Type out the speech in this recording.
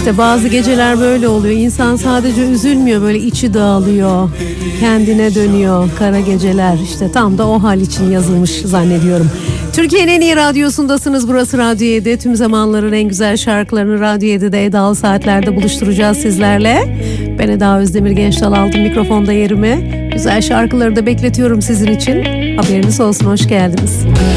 İşte bazı geceler böyle oluyor. İnsan sadece üzülmüyor, böyle içi dağılıyor, kendine dönüyor. Kara geceler işte tam da o hal için yazılmış zannediyorum. Türkiye'nin en iyi radyosundasınız. Burası Radyo 7. Tüm zamanların en güzel şarkılarını Radyo 7'de Edalı Saatler'de buluşturacağız sizlerle. Ben Eda Özdemir Gençdal, aldım mikrofonda yerimi. Güzel şarkıları da bekletiyorum sizin için. Haberiniz olsun, hoş geldiniz.